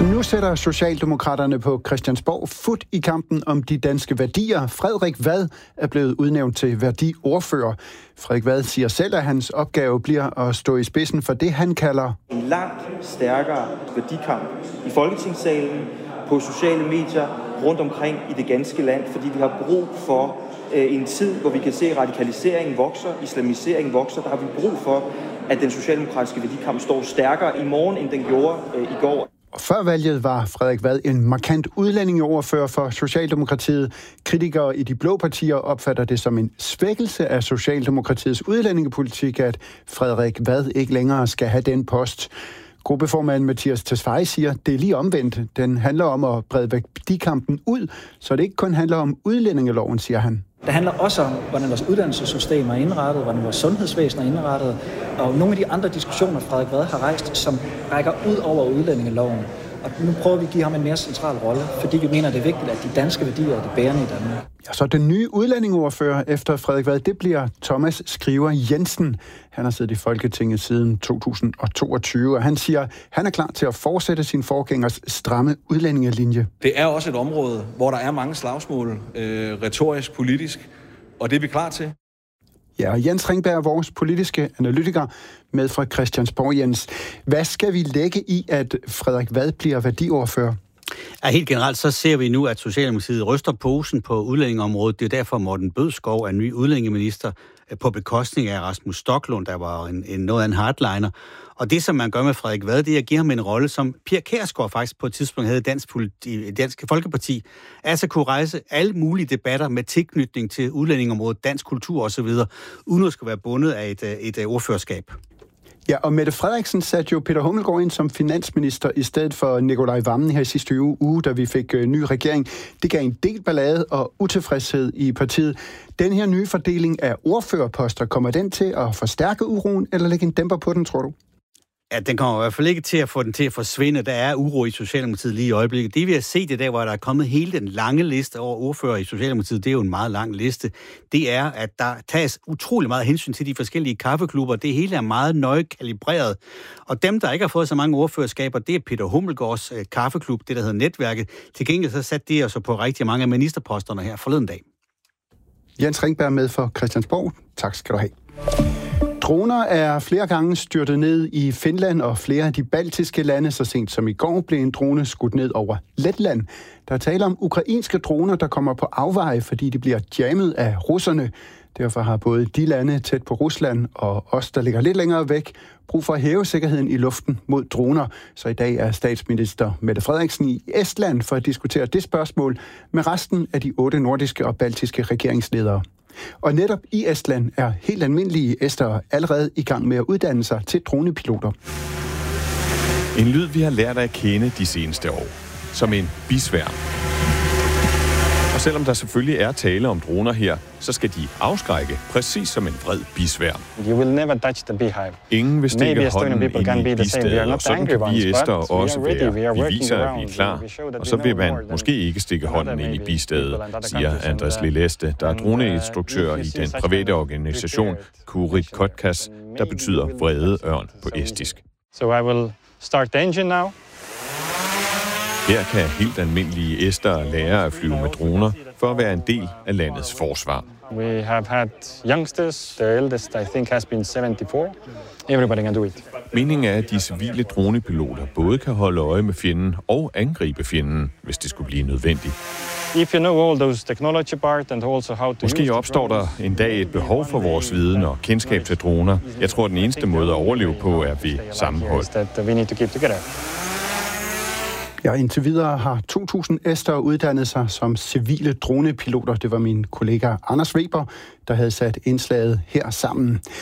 Så nu sætter Socialdemokraterne på Christiansborg fut i kampen om de danske værdier. Frederik Vad er blevet udnævnt til værdiordfører. Frederik Vad siger selv, at hans opgave bliver at stå i spidsen for det, han kalder en langt stærkere værdikamp i Folketingssalen, på sociale medier, rundt omkring i det ganske land, fordi vi har brug for en tid, hvor vi kan se, at radikaliseringen vokser, islamiseringen vokser. Der har vi brug for, at den socialdemokratiske værdikamp står stærkere i morgen, end den gjorde i går. Og før valget var Frederik Vad en markant udlændingeordfører for Socialdemokratiet. Kritikere i de blå partier opfatter det som en svækkelse af Socialdemokratiets udlændingepolitik, at Frederik Vad ikke længere skal have den post. Gruppeformand Mathias Tesfaye siger, det er lige omvendt. Den handler om at brede værdikampen ud, så det ikke kun handler om udlændingeloven, siger han. Det handler også om, hvordan vores uddannelsessystem er indrettet, hvordan vores sundhedsvæsen er indrettet, og nogle af de andre diskussioner, Frederik Vad har rejst, som rækker ud over udlændingeloven. Og nu prøver vi at give ham en mere central rolle, fordi vi mener, det er vigtigt, at de danske værdier er det bærende i Danmark. Ja, så den nye udlændingeordfører efter Frederik Vad, det bliver Thomas Skriver Jensen. Han har siddet i Folketinget siden 2022, og han siger, at han er klar til at fortsætte sin forgængers stramme udlændingelinje. Det er også et område, hvor der er mange slagsmål, retorisk, politisk, og det er vi klar til. Ja, og Jens Ringberg, vores politiske analytiker, med fra Christiansborg. Jens, hvad skal vi lægge i, at Frederik Vad bliver værdiordfører? Ja, helt generelt så ser vi nu, at Socialdemokratiet ryster posen på udlændingeområdet. Det er derfor Morten Bødskov er ny udlændingeminister på bekostning af Rasmus Stoklund, der var en noget af en hardliner. Og det, som man gør med Frederik Vad, det er at give ham en rolle, som Pia Kjærsgaard faktisk på et tidspunkt havde i Dansk Folkeparti, altså kunne rejse alle mulige debatter med tilknytning til udlændingeområdet, dansk kultur osv., uden at skulle være bundet af et ordførerskab. Ja, og Mette Frederiksen satte jo Peter Hummelgaard ind som finansminister i stedet for Nikolaj Wammen her sidste uge, da vi fik ny regering. Det gav en del ballade og utilfredshed i partiet. Den her nye fordeling af ordførerposter, kommer den til at forstærke uroen, eller lægge en dæmper på den, tror du? Ja, den kommer i hvert fald ikke til at få den til at forsvinde. Der er uro i Socialdemokratiet lige i øjeblikket. Det vi har set i dag, hvor der er kommet hele den lange liste over ordfører i Socialdemokratiet, det er jo en meget lang liste, det er, at der tages utrolig meget hensyn til de forskellige kaffeklubber. Det hele er meget nøje kalibreret. Og dem, der ikke har fået så mange ordførerskaber, det er Peter Hummelgaards kaffeklub, det der hedder Netværket. Til gengæld så satte de altså på rigtig mange af ministerposterne her forleden dag. Jens Ringberg med for Christiansborg. Tak skal du have. Droner er flere gange styrtet ned i Finland og flere af de baltiske lande. Så sent som i går blev en drone skudt ned over Letland. Der er tale om ukrainske droner, der kommer på afveje, fordi de bliver jammet af russerne. Derfor har både de lande tæt på Rusland og os, der ligger lidt længere væk, brug for at hæve sikkerheden i luften mod droner. Så i dag er statsminister Mette Frederiksen i Estland for at diskutere det spørgsmål med resten af de 8 nordiske og baltiske regeringsledere. Og netop i Estland er helt almindelige estere allerede i gang med at uddanne sig til dronepiloter. En lyd, vi har lært at kende de seneste år. Som en bisværm. Og selvom der selvfølgelig er tale om droner her, så skal de afskrække, præcis som en vred bisværm. You will never touch the beehive. Ingen vil stikke hånden ind i bistedet, og sådan kan vi estere også være. Vi viser, at vi er klar, og så vil man måske ikke stikke hånden ind i bistedet, siger Andres Lilleste, der er droneinstruktør i den private organisation Kurit Kotkas, der betyder vrede ørn på estisk. So I will start the engine now. Her kan helt almindelige estere lære at flyve med droner for at være en del af landets forsvar. We have had youngsters. The eldest, I think, has been 74. Everybody can do it. Meningen er, at de civile dronepiloter både kan holde øje med fjenden og angribe fjenden, hvis det skulle blive nødvendigt. If you know all those technology part and also how to Måske opstår der en dag et behov for vores viden og kendskab til droner. Jeg tror, at den eneste måde at overleve på er ved sammenhold. Ja, indtil videre har 2.000 estere uddannet sig som civile dronepiloter. Det var min kollega Anders Weber, der havde sat indslaget her sammen.